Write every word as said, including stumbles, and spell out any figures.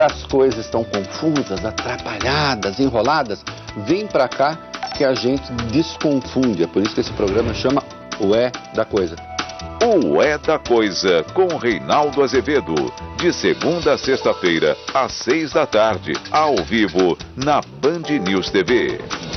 as coisas estão confusas, atrapalhadas, enroladas, vem pra cá que a gente desconfunde. É por isso que esse programa chama O É da Coisa. O É da Coisa, com Reinaldo Azevedo. De segunda a sexta-feira, às seis da tarde, ao vivo, na Band News T V.